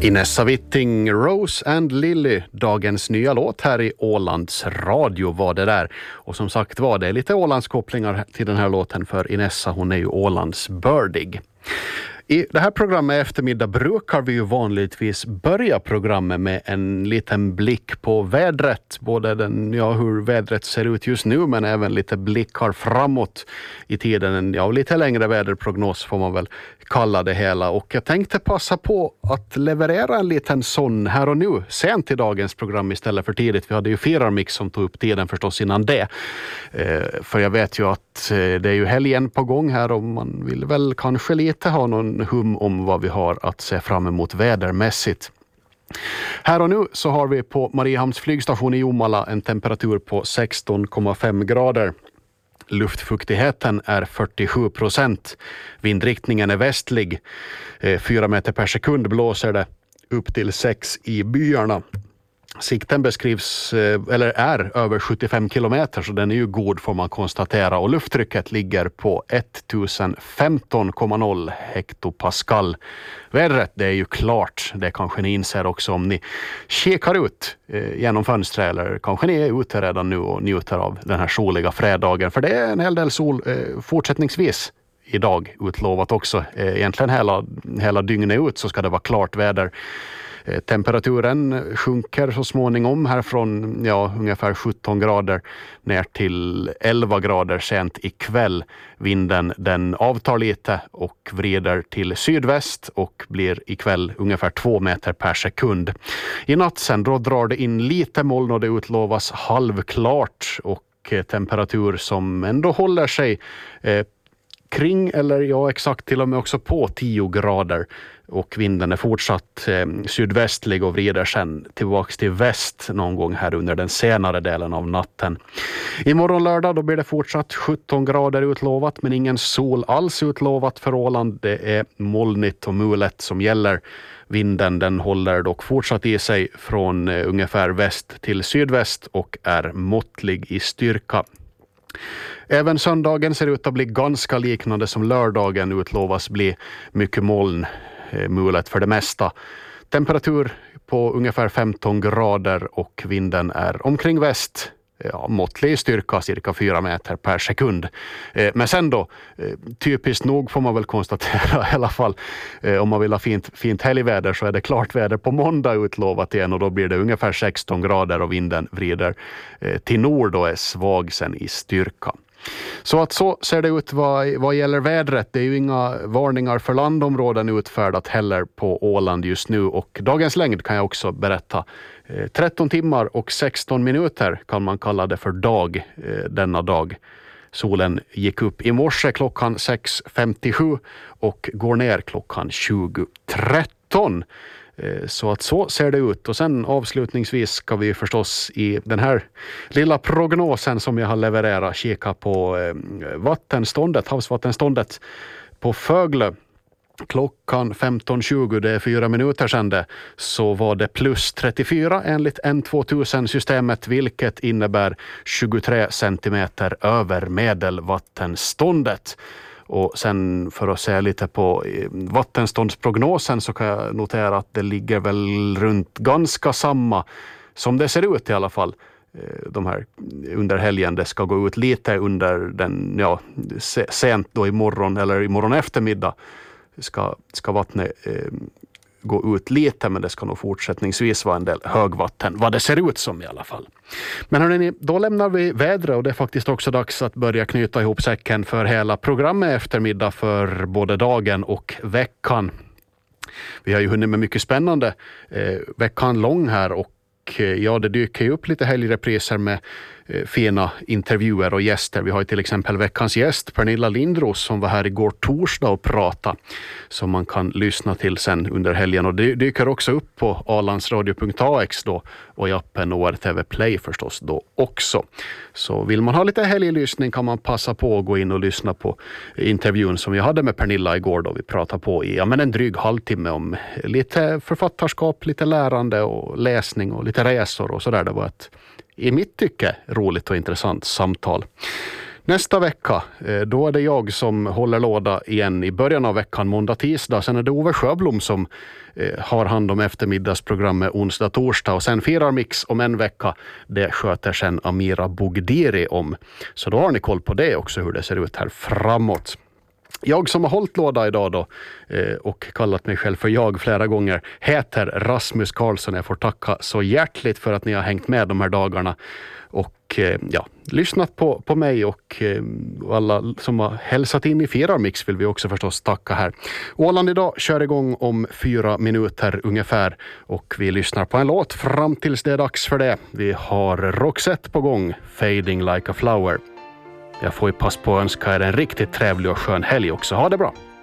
Inessa Witting, Rose and Lily, dagens nya låt här i Ålands radio var det där. Och som sagt var det lite Ålandskopplingar till den här låten för Inessa, hon är ju Ålands bördig. I det här programmet eftermiddag brukar vi ju vanligtvis börja programmet med en liten blick på vädret. Både hur vädret ser ut just nu, men även lite blickar framåt i tiden. Lite längre väderprognos får man väl kalla det hela. Och jag tänkte passa på att leverera en liten sån här och nu, sent i dagens program istället för tidigt. Vi hade ju Firarmix som tog upp tiden förstås innan det. För jag vet ju att det är ju helgen på gång här och man vill väl kanske lite ha någon hum om vad vi har att se fram emot vädermässigt. Här och nu så har vi på Mariehamns flygstation i Jomala en temperatur på 16,5 grader. Luftfuktigheten är 47%. Vindriktningen är västlig. 4 meter per sekund blåser det, upp till 6 i byarna. Sikten beskrivs, eller är över 75 kilometer, så den är ju god får man konstatera. Och lufttrycket ligger på 1015,0 hektopascal. Vädret, det är ju klart, det kanske ni inser också om ni kikar ut genom fönstret, eller kanske ni är ute redan nu och njuter av den här soliga fredagen. För det är en hel del sol fortsättningsvis idag utlovat också. Egentligen hela dygnet ut så ska det vara klart väder. Temperaturen sjunker så småningom här från ungefär 17 grader ner till 11 grader sent ikväll. Vinden den avtar lite och vrider till sydväst och blir ikväll ungefär 2 meter per sekund. I natt sen då drar det in lite moln och det utlovas halvklart och temperatur som ändå håller sig kring eller exakt till och med också på 10 grader. Och vinden är fortsatt sydvästlig och vrider sen tillbaka till väst någon gång här under den senare delen av natten. Imorgon lördag då blir det fortsatt 17 grader utlovat, men ingen sol alls utlovat för Åland. Det är molnigt och mulet som gäller. Vinden den håller dock fortsatt i sig från ungefär väst till sydväst och är måttlig i styrka. Även söndagen ser ut att bli ganska liknande som lördagen, utlovas bli mycket moln, mulet för det mesta. Temperatur på ungefär 15 grader och vinden är omkring väst. Måttlig i styrka, cirka 4 meter per sekund. Men sen då, typiskt nog får man väl konstatera i alla fall, om man vill ha fint helgväder så är det klart väder på måndag utlovat igen och då blir det ungefär 16 grader och vinden vrider till nord och är svag sen i styrka. Så att så ser det ut vad gäller vädret. Det är ju inga varningar för landområden utfärdat heller på Åland just nu och dagens längd kan jag också berätta. 13 timmar och 16 minuter kan man kalla det för dag denna dag. Solen gick upp i morse klockan 6.57 och går ner klockan 20.13. Så att så ser det ut. Och sen avslutningsvis ska vi förstås i den här lilla prognosen som jag har levererat kika på havsvattenståndet på Föglö. Klockan 15.20, det är 4 minuter sedan det, så var det plus 34 enligt N2000-systemet, vilket innebär 23 centimeter över medelvattenståndet. Och sen för att se lite på vattenståndsprognosen så kan jag notera att det ligger väl runt ganska samma som det ser ut i alla fall. De här under helgen, det ska gå ut lite under den, sent då imorgon eftermiddag ska vattnet gå ut lite, men det ska nog fortsättningsvis vara en del högvatten, vad det ser ut som i alla fall. Men hörrni, då lämnar vi vädret och det är faktiskt också dags att börja knyta ihop säcken för hela programmet eftermiddag för både dagen och veckan. Vi har ju hunnit med mycket spännande veckan lång här och det dyker ju upp lite helgrepriser med fina intervjuer och gäster. Vi har ju till exempel veckans gäst Pernilla Lindros som var här igår torsdag och pratade, som man kan lyssna till sen under helgen. Och det dyker också upp på alandsradio.ax då och i appen ORTV Play förstås då också. Så vill man ha lite helglyssning kan man passa på att gå in och lyssna på intervjun som jag hade med Pernilla igår då vi pratade på i en dryg halvtimme om lite författarskap, lite lärande och läsning och lite resor och sådär. Det var ett i mitt tycke roligt och intressant samtal. Nästa vecka, då är det jag som håller låda igen i början av veckan, måndag, tisdag. Sen är det Ove Sjöblom som har hand om eftermiddagsprogrammet onsdag, torsdag. Och sen firar Mix om en vecka. Det sköter sen Amira Bogdiri om. Så då har ni koll på det också, hur det ser ut här framåt. Jag som har hållit låda idag då och kallat mig själv för jag flera gånger heter Rasmus Karlsson. Jag får tacka så hjärtligt för att ni har hängt med de här dagarna och lyssnat på mig och alla som har hälsat in i Firarmix vill vi också förstås tacka här. Åland idag kör igång om 4 minuter ungefär och vi lyssnar på en låt fram tills det är dags för det. Vi har Roxette på gång, Fading Like a Flower. Jag får ju pass på att önska er en riktigt trevlig och skön helg också. Ha det bra!